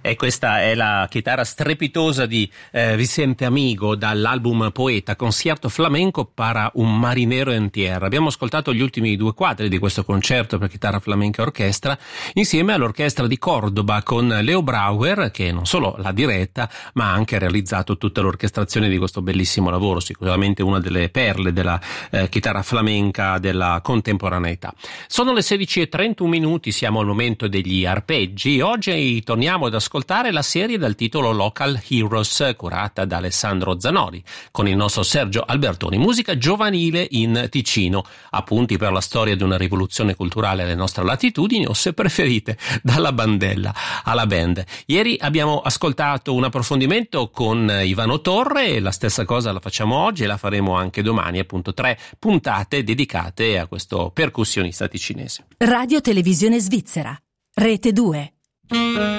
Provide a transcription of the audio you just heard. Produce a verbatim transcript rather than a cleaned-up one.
E questa è la chitarra strepitosa di eh, Vicente Amigo dall'album Poeta, Concierto Flamenco para un marinero en tierra. Abbiamo ascoltato gli ultimi due quadri di questo concerto per chitarra flamenca e orchestra insieme all'orchestra di Cordoba con Leo Brauer, che non solo l'ha diretta ma ha anche realizzato tutta l'orchestrazione di questo bellissimo lavoro, sicuramente una delle perle della eh, chitarra flamenca della contemporaneità. Sono le sedici e trentuno minuti, siamo al momento degli arpeggi. Oggi torniamo ad ascoltare la serie dal titolo Local Heroes, curata da Alessandro Zanoli, con il nostro Sergio Albertoni, musica giovanile in Ticino, appunti per la storia di una rivoluzione culturale alle nostre latitudini, o se preferite dalla bandella alla band. Ieri abbiamo ascoltato un approfondimento con Ivano Torre e la stessa cosa la facciamo oggi e la faremo anche domani, appunto tre puntate dedicate a questo percussionista ticinese. Radio Televisione Svizzera, Rete due.